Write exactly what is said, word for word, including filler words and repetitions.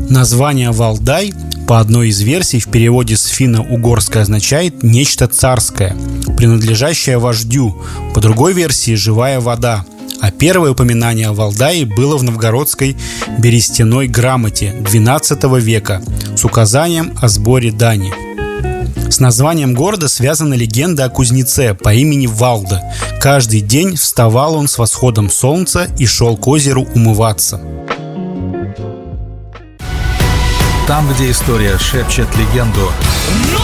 Название Валдай, по одной из версий, в переводе с финно-угорское означает «нечто царское», принадлежащее вождю, по другой версии «живая вода». А первое упоминание о Валдае было в новгородской берестяной грамоте двенадцатого века с указанием о сборе дани. С названием города связана легенда о кузнеце по имени Валда. Каждый день вставал он с восходом солнца и шел к озеру умываться. Там, где история шепчет легенду,